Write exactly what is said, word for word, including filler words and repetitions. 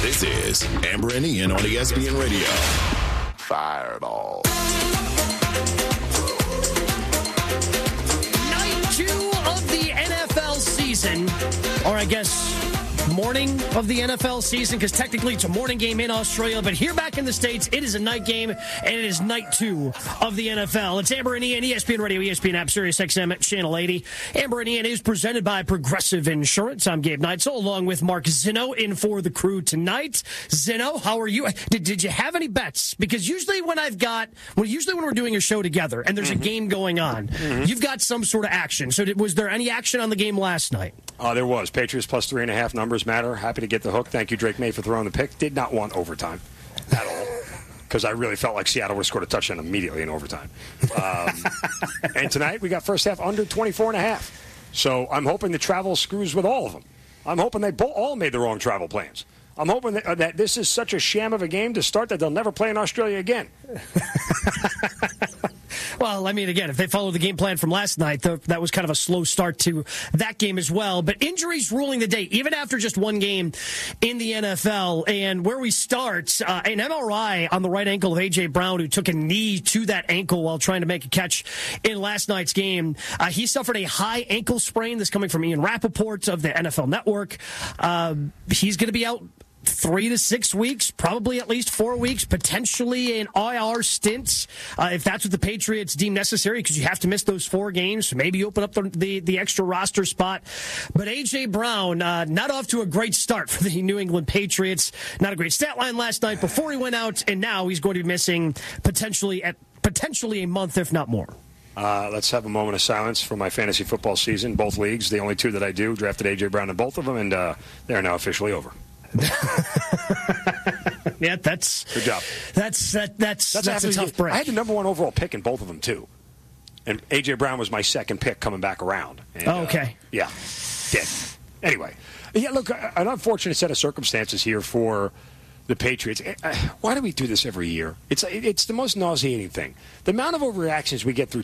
This is Amber and Ian on E S P N Radio. Fireball. Night two of the N F L season, or I guess morning of the N F L season, because technically it's a morning game in Australia, but here back in the States, it is a night game, and it is night two of the N F L. It's Amber and Ian, E S P N Radio, E S P N app, Sirius X M at Channel eighty. Amber and Ian is presented by Progressive Insurance. I'm Gabe Neitzel, along with Mark Zinno in for the crew tonight. Zinno, how are you? Did, did you have any bets? Because usually when I've got, well, usually when we're doing a show together and there's mm-hmm. a game going on, mm-hmm. you've got some sort of action. So did, was there any action on the game last night? Uh, there was. Patriots plus three and a half numbers matter. Happy to get the hook. Thank you, Drake May, for throwing the pick. Did not want overtime at all, because I really felt like Seattle would have scored a touchdown immediately in overtime. Um, and tonight we got first half under twenty-four and a half. So I'm hoping the travel screws with all of them. I'm hoping they both, all made the wrong travel plans. I'm hoping that, uh, that this is such a sham of a game to start that they'll never play in Australia again. Well, I mean, again, if they follow the game plan from last night, the, that was kind of a slow start to that game as well. But injuries ruling the day, even after just one game in the N F L. And where we start, uh, an M R I on the right ankle of A J. Brown, who took a knee to that ankle while trying to make a catch in last night's game. Uh, he suffered a high ankle sprain. This coming from Ian Rappaport of the N F L Network. Uh, he's going to be out three to six weeks, probably at least four weeks, potentially an I R stint, uh, if that's what the Patriots deem necessary, because you have to miss those four games. So maybe open up the, the, the extra roster spot. But A J. Brown, uh, not off to a great start for the New England Patriots. Not a great stat line last night before he went out, and now he's going to be missing potentially at potentially a month, if not more. Uh, let's have a moment of silence for my fantasy football season. Both leagues, the only two that I do, drafted A J. Brown in both of them, and uh, they're now officially over. Yeah, that's good job. That's that, that's that's, that's a tough break. I had the number one overall pick in both of them too, and A J. Brown was my second pick coming back around. And, oh, okay. Uh, yeah, did anyway. Yeah, look, an unfortunate set of circumstances here for the Patriots. Why do we do this every year? It's it's the most nauseating thing. The amount of overreactions we get through